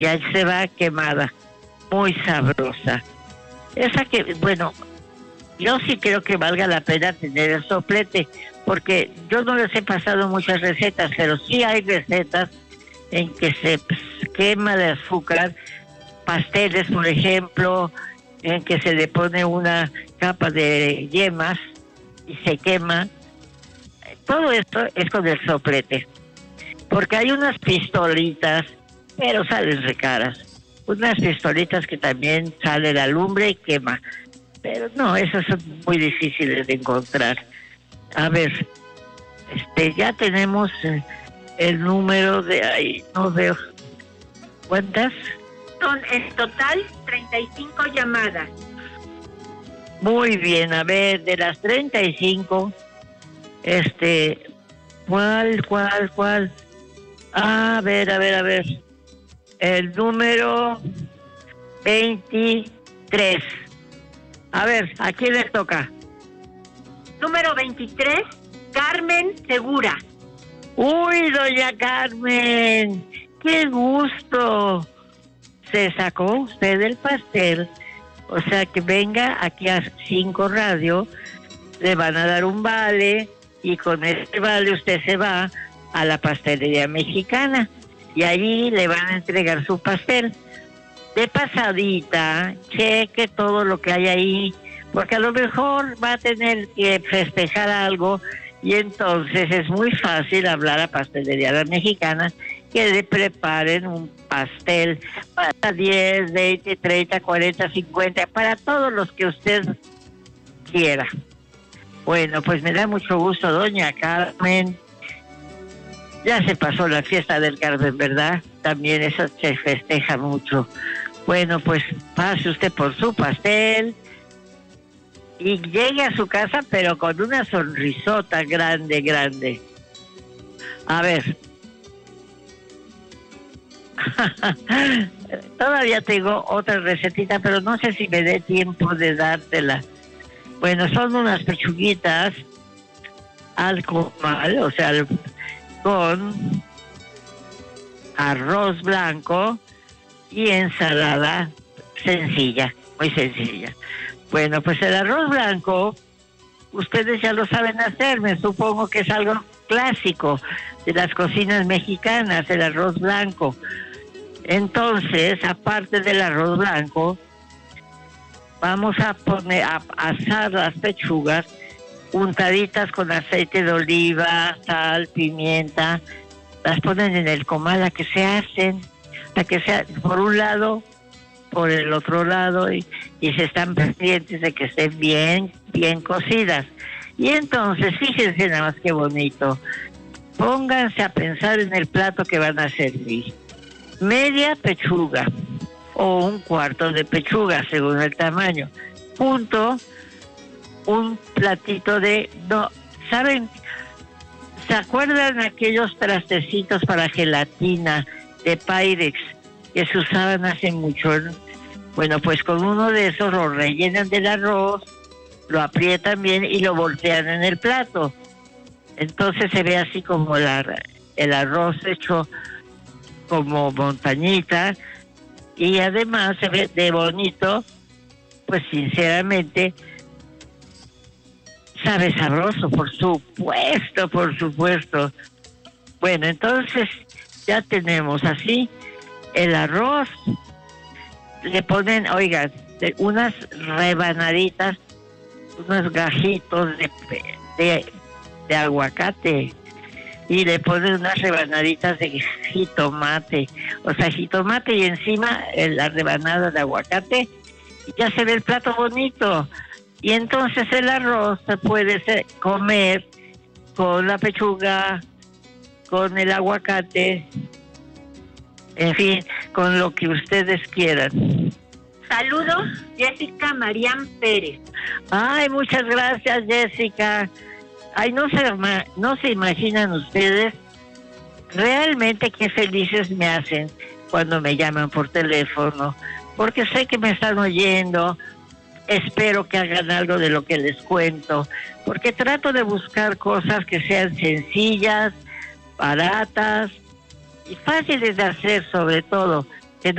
y ahí se va quemada, muy sabrosa. Esa que, bueno, yo sí creo que valga la pena tener el soplete, porque yo no les he pasado muchas recetas, pero sí hay recetas en que se quema de azúcar, pasteles, por ejemplo, en que se le pone una capa de yemas y se quema. Todo esto es con el soplete, porque hay unas pistolitas, pero salen re caras. Unas pistolitas que también sale la lumbre y quema. Pero no, esas son muy difíciles de encontrar. A ver, ya tenemos el número de ahí, no veo. ¿Cuántas? Son en total 35 llamadas. Muy bien, a ver, de las 35, ¿cuál? A ver. El número 23. A ver, ¿a quién les toca? Número 23, Carmen Segura. ¡Uy, doña Carmen! ¡Qué gusto! Se sacó usted el pastel. O sea que venga aquí a 5 Radio, le van a dar un vale y con ese vale usted se va a la pastelería mexicana y allí le van a entregar su pastel. De pasadita, cheque todo lo que hay ahí, porque a lo mejor va a tener que festejar algo y entonces es muy fácil hablar a Pastelería La Mexicana que le preparen un pastel para 10, 20, 30, 40, 50, para todos los que usted quiera. Bueno, pues me da mucho gusto, doña Carmen. Ya se pasó la fiesta del Carmen, ¿verdad? También eso se festeja mucho. Bueno, pues pase usted por su pastel y llegue a su casa, pero con una sonrisota grande. A ver. Todavía tengo otra recetita, pero no sé si me dé tiempo de dártela. Bueno, son unas pechuguitas al comal, o sea, con arroz blanco y ensalada sencilla, muy sencilla. Bueno, pues el arroz blanco, ustedes ya lo saben hacer, me supongo que es algo clásico de las cocinas mexicanas, el arroz blanco. Entonces, aparte del arroz blanco, vamos a poner a asar las pechugas untaditas con aceite de oliva, sal, pimienta. Las ponen en el comal a que se hacen, a que sea por un lado, por el otro lado, y se están pendientes de que estén bien cocidas. Y entonces, fíjense nada más qué bonito. Pónganse a pensar en el plato que van a servir. Media pechuga o un cuarto de pechuga, según el tamaño. Junto un platito de... No, ¿saben? ¿Se acuerdan aquellos trastecitos para gelatina de Pyrex que se usaban hace mucho? Bueno, pues con uno de esos lo rellenan del arroz, lo aprietan bien y lo voltean en el plato. Entonces se ve así como el arroz hecho como montañita y además se ve de bonito, pues sinceramente sabe sabroso, por supuesto. Bueno, entonces ya tenemos así el arroz, le ponen, oigan, unas rebanaditas, unos gajitos de aguacate y le ponen unas rebanaditas de jitomate, o sea, jitomate y encima la rebanada de aguacate y ya se ve el plato bonito. Y entonces el arroz se puede comer con la pechuga, con el aguacate, en fin, con lo que ustedes quieran. Saludos, Jessica Marián Pérez. Ay, muchas gracias, Jessica. Ay, no se imaginan ustedes realmente qué felices me hacen cuando me llaman por teléfono, porque sé que me están oyendo. Espero que hagan algo de lo que les cuento, porque trato de buscar cosas que sean sencillas, baratas y fáciles de hacer sobre todo.